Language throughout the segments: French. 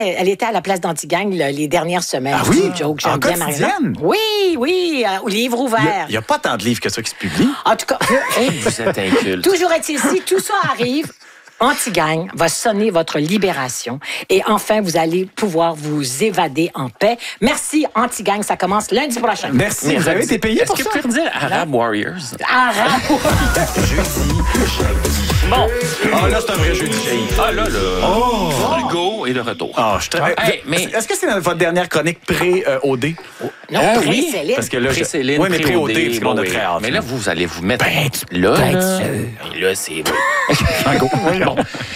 Elle était à la place d'Antigang les dernières semaines. Ah oui? Joke, En j'aime bien quotidienne? Oui, au livre ouvert. Il n'y a pas tant de livres que ça qui se publient. En tout cas, Vous êtes inculte. toujours est-il, si tout ça arrive, Antigang va sonner votre libération et enfin, vous allez pouvoir vous évader en paix. Merci, Antigang. Ça commence lundi prochain. Merci. Vous avez été payé pour ça? Est-ce que tu peux dire Arab Warriors? Arabe. Bon. Ah, là, c'est un vrai jeudi. Ah là. Oh! Hugo est de retour. Ah, je te... Hey, mais- Est-ce que c'est dans votre dernière chronique pré-OD? Non, oui, Céline. Parce que là, Pré-Céline, Oui, mais pré-OD, parce que là, on a oui. très hâte. Mais là, vous allez vous mettre Ben, là. peux être Là, sûr. et là, c'est... Bon.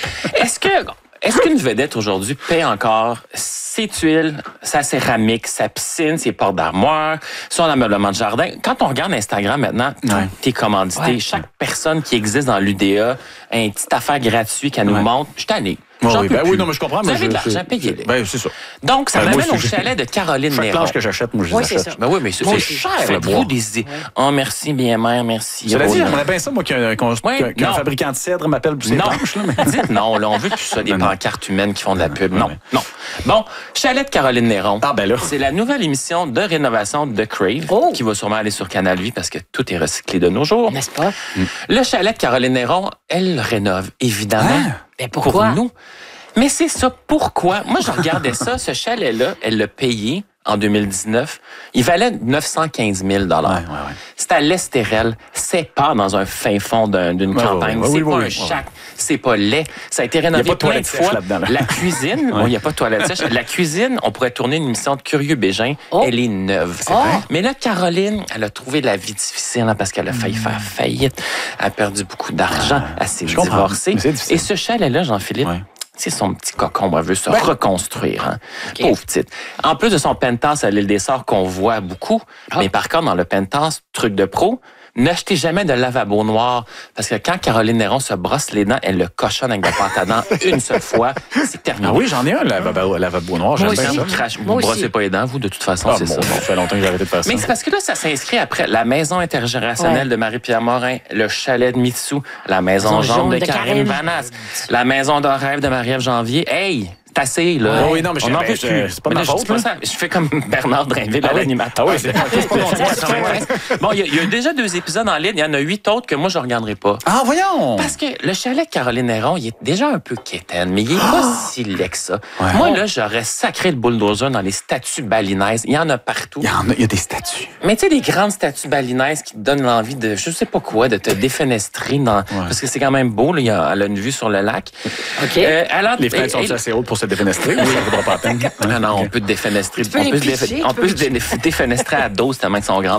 Est-ce qu'une vedette aujourd'hui paie encore ses tuiles, sa céramique, sa piscine, ses portes d'armoire, son ameublement de jardin? Quand on regarde Instagram maintenant, tout est commandité. Ouais. Chaque personne qui existe dans l'UDA a une petite affaire gratuite qu'elle nous montre. Je suis tanné. Oui, mais je comprends. Vous mais avez de l'argent, payez-les. Ben, c'est ça. Donc, ça Ben, moi m'amène au aussi, chalet de Caroline Chaque Néron. planche que j'achète, moi, je les Oui, c'est achète. ça. Ben oui, mais c'est Moi aussi. cher. Faites-vous Faites-vous des idées. Oh, merci, bien mère, merci. Cela dit, Roland. j'aimerais bien ça, moi, qu'un non. fabricant de cèdre m'appelle pour ses Non, planches. Là, mais... dites non, là, on veut plus ça, des Non. pancartes humaines qui font de la pub. Ouais, Non, ouais. non. Bon, Chalet de Caroline Néron. Ah, ben là. C'est la nouvelle émission de rénovation de Crave, Oh. qui va sûrement aller sur Canal Vie parce que tout est recyclé de nos jours. N'est-ce pas? Le Chalet de Caroline Néron, elle le rénove, évidemment. Ben pourquoi? Pour nous. Mais c'est ça, pourquoi? Moi, je regardais ça, ce chalet-là, elle l'a payé en 2019. Il valait 915 000 Ouais. C'est à l'Estérel. C'est pas dans un fin fond d'une campagne. ouais, c'est oui, pas oui, un chac. C'est pas laid. Ça a été Il y a rénové pas de plein de toilette sèche fois. là-dedans, là. La cuisine, il n'y a pas de toilette sèche. La cuisine, on pourrait tourner une émission de Curieux Bégin. Oh. Elle est neuve. Oh. Mais là, Caroline, elle a trouvé la vie difficile hein, parce qu'elle a failli faire faillite. Elle a perdu beaucoup d'argent. Elle s'est je comprends. divorcée. Mais c'est difficile. Et ce chalet-là, Jean-Philippe, Ouais. c'est son petit cocon, elle veut se reconstruire. Hein. Pauvre petite. En plus de son penthouse à l'île des Sœurs qu'on voit beaucoup, mais par contre, dans le penthouse, truc de pro, n'achetez jamais de lavabo noir parce que quand Caroline Néron se brosse les dents, elle le cochonne avec de la pâte à dents une seule fois. C'est terminé. Ah oui, j'en ai un, lavabo noir. J'aime Moi bien aussi. ça. Crache. Moi Vous ne aussi. brossez pas les dents, vous, de toute façon, Ah, c'est bon, ça. ça fait longtemps que j'ai arrêté de faire ça. Mais c'est parce que là, ça s'inscrit après la maison intergénérationnelle de Marie-Pierre Morin, le chalet de Mitsou, la maison jaune de Karine Vanasse, la maison de rêve de Marie-Ève Janvier. Hey! C'est assez, là. Oui, non, mais on n'en ben, peut plus. c'est pas de Mais ma là, je dis faute, pas là. ça. Je fais comme Bernard Drinville à l'animateur. Ah oui, c'est pas ton droit. Bon, il y a déjà 2 épisodes en ligne. Il y en a 8 autres que moi, je ne regarderai pas. Ah, voyons! Parce que le chalet de Caroline Néron, il est déjà un peu quétaine, mais il est pas si laid que ça. Ouais. Moi, là, j'aurais sacré le bulldozer dans les statues balinaises. Il y en a partout. Il y a des statues. Mais tu sais, des grandes statues balinaises qui te donnent l'envie de, je sais pas quoi, de te défenestrer parce que c'est quand même beau, là, elle a une vue sur le lac. OK. Les fenêtres sont assez hautes pour se défenestrer, ou ça ne vaudra pas la peine? Non, on peut te défenestrer. peux les plisser, on tu peut peux se défenestrer à dose tellement qu'ils sont grandes.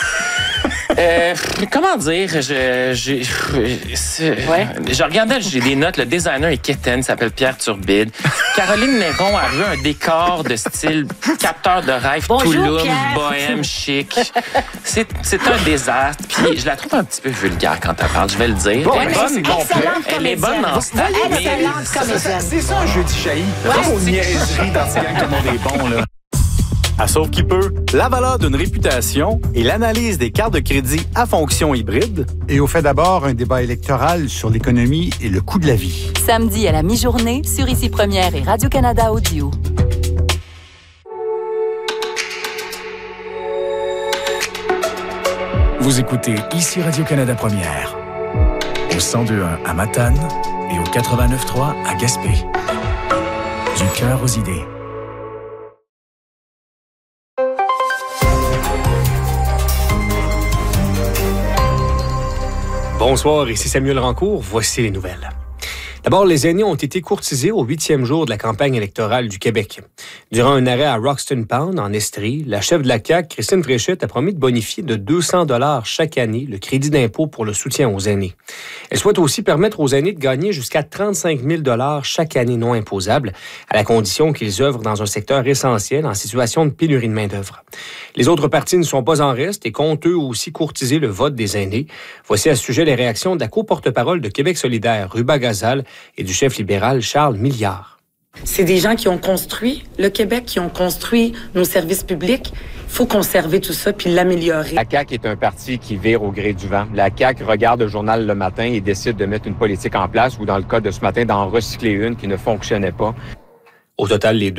Bref. Comment dire, je regardais, j'ai des notes, le designer est quétaine, il s'appelle Pierre Turbide. Caroline Néron a eu un décor de style capteur de rêve, Bonjour, Touloum, Pierre. bohème, chic. C'est un désastre. Puis je la trouve un petit peu vulgaire quand elle parle, je vais le dire. Bon, elle est ça, bonne, c'est complet. elle est bonne dans ce stade, mais Excellente comédienne. C'est ça un jeudi chahi. Pas aux niaiseries dans ce gang, tout le monde est bon, là. À Sauf qui peut, la valeur d'une réputation et l'analyse des cartes de crédit à fonction hybride. Et au fait d'abord, un débat électoral sur l'économie et le coût de la vie. Samedi à la mi-journée sur Ici Première et Radio-Canada Audio. Vous écoutez Ici Radio-Canada Première, au 102.1 à Matane et au 89.3 à Gaspé. Du cœur aux idées. Bonsoir, ici Samuel Rancourt. Voici les nouvelles. D'abord, les aînés ont été courtisés au 8e jour de la campagne électorale du Québec. Durant un arrêt à Roxton Pound, en Estrie, la chef de la CAQ, Christine Fréchette, a promis de bonifier de 200 $ chaque année le crédit d'impôt pour le soutien aux aînés. Elle souhaite aussi permettre aux aînés de gagner jusqu'à 35 000 $ chaque année non imposable, à la condition qu'ils œuvrent dans un secteur essentiel en situation de pénurie de main-d'œuvre. Les autres partis ne sont pas en reste et comptent eux aussi courtiser le vote des aînés. Voici à ce sujet les réactions de la co-porte-parole de Québec solidaire, Ruba Gazal, et du chef libéral Charles Milliard. C'est des gens qui ont construit le Québec, qui ont construit nos services publics. Il faut conserver tout ça puis l'améliorer. La CAQ est un parti qui vire au gré du vent. La CAQ regarde le journal le matin et décide de mettre une politique en place ou, dans le cas de ce matin, d'en recycler une qui ne fonctionnait pas. Au total, les